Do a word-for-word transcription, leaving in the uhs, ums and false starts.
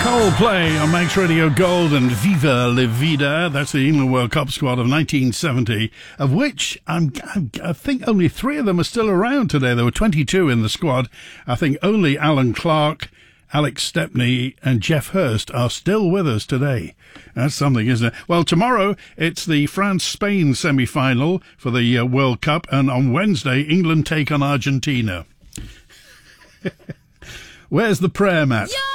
Coldplay on Manx Radio Gold and Viva La Vida. That's the England World Cup squad of nineteen seventy, of which I'm, I'm, I think only three of them are still around today. There were twenty-two in the squad. I think only Alan Clark, Alex Stepney and Jeff Hurst are still with us today. That's something, isn't it? Well, tomorrow it's the France-Spain semi-final for the uh, World Cup, and on Wednesday, England take on Argentina. Where's the prayer mat? Yeah!